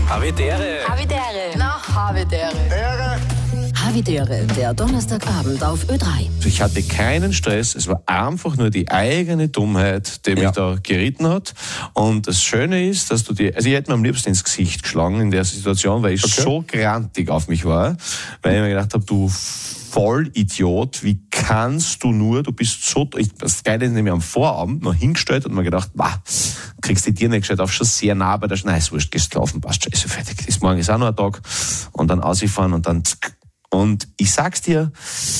Havidere. Havidere. Na, Havidere. Havidere, der Donnerstagabend auf Ö3. Ich hatte keinen Stress, es war einfach nur die eigene Dummheit, die mich da geritten hat. Und das Schöne ist, dass ich hätte mir am liebsten ins Gesicht geschlagen in der Situation, weil ich so grantig auf mich war, weil ich mir gedacht habe, du Vollidiot, wie kannst du nur, du bist so, das Geile ist nämlich am Vorabend noch hingestellt und mir gedacht, kriegst die Tiere nicht gescheit auf, schon sehr nah bei der ist wurscht, gehst laufen, passt schon, ist so fertig, ist morgen ist auch noch ein Tag und dann ausfahren und dann und ich sag's dir,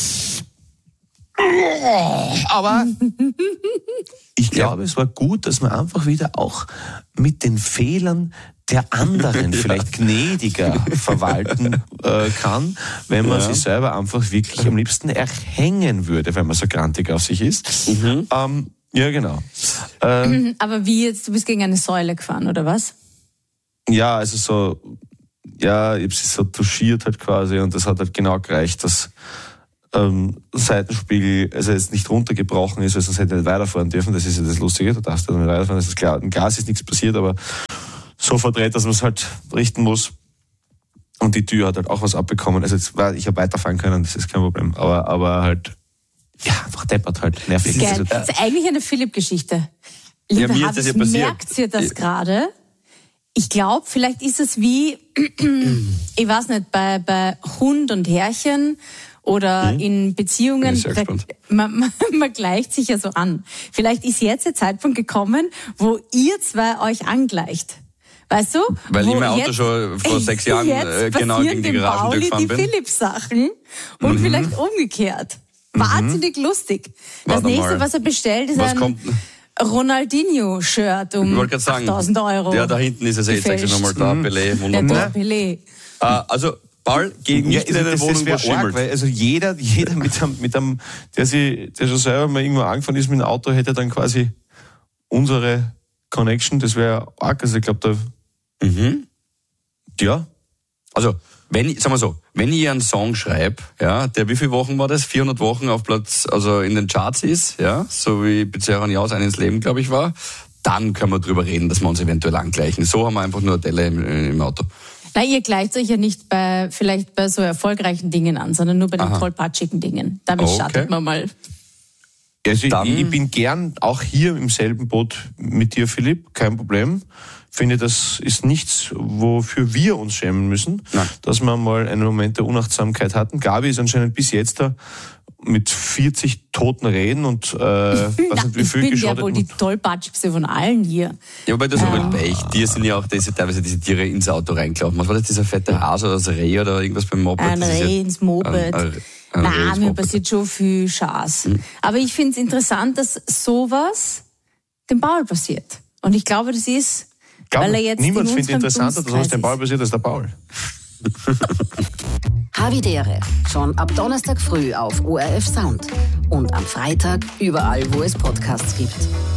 aber ich glaube, es war gut, dass man einfach wieder auch mit den Fehlern der anderen vielleicht gnädiger verwalten kann, wenn man sich selber einfach wirklich am liebsten erhängen würde, wenn man so grantig auf sich ist. Ja, genau. Aber wie jetzt, du bist gegen eine Säule gefahren, oder was? Ja, also so, ja, ich habe sie so touchiert halt quasi und das hat halt genau gereicht, dass Seitenspiegel, also jetzt nicht runtergebrochen ist, weil sonst hätte ich nicht weiterfahren dürfen, das ist ja das Lustige, du darfst ja nicht weiterfahren, das ist klar, im Gas ist nichts passiert, aber so verdreht, dass man es halt richten muss. Und die Tür hat halt auch was abbekommen. Also ich habe weiterfahren können, das ist kein Problem. Aber halt, ja, einfach deppert halt, nervig. Geil. Das ist eigentlich eine Philipp-Geschichte. Liebe Habis, merkt ihr das gerade? Ich glaube, vielleicht ist es wie, ich weiß nicht, bei Hund und Herrchen oder in Beziehungen, man gleicht sich ja so an. Vielleicht ist jetzt der Zeitpunkt gekommen, wo ihr zwei euch angleicht. Weißt du? Weil ich mein Auto schon vor 6 Jahren genau gegen die Garagentür gefahren bin. Die Philips-Sachen und vielleicht umgekehrt. Wahnsinnig lustig. Das nächste, was er bestellt, ist ein Ronaldinho-Shirt um 8.000 Euro. Ja, da hinten ist es jetzt nochmal da, Pelé, wunderbar. Pelé. Also Ball gegen nicht in eine Wohnung, wo schimmelt. Weil also jeder mit einem, der schon selber mal irgendwo angefahren ist mit dem Auto, hätte dann quasi unsere Connection, das wäre arg. Also ich glaube, da ja. Also, wenn ich einen Song schreibe, ja, der wie viele Wochen war das? 400 Wochen auf Platz, also in den Charts ist, ja, so wie Bezerra Jaus ein ins Leben, glaube ich, war, dann können wir drüber reden, dass wir uns eventuell angleichen. So haben wir einfach nur Delle im Auto. Na, ihr gleicht euch ja nicht vielleicht bei so erfolgreichen Dingen an, sondern nur bei den tollpatschigen Dingen. Damit startet man mal. Also ich bin gern auch hier im selben Boot mit dir, Philipp, kein Problem. Finde, das ist nichts, wofür wir uns schämen müssen, dass wir mal einen Moment der Unachtsamkeit hatten. Gabi ist anscheinend bis jetzt da mit 40 toten Rehen und was nicht wie viel ich bin geschadet. ja wohl die tollpatschigste von allen hier. Ja, aber das aber bei echt. Dir sind ja auch teilweise diese Tiere ins Auto reingelaufen. Was war das, dieser fette Hase oder das Reh oder irgendwas beim Moped? Ein Reh ins Moped. Nein, mir passiert schon viel Schaß. Aber ich finde es interessant, dass sowas dem Paul passiert. Und ich glaube, das ist, weil er jetzt niemand findet interessanter, dass was dem Paul passiert, als der Paul. Havidere, schon ab Donnerstag früh auf ORF Sound. Und am Freitag überall, wo es Podcasts gibt.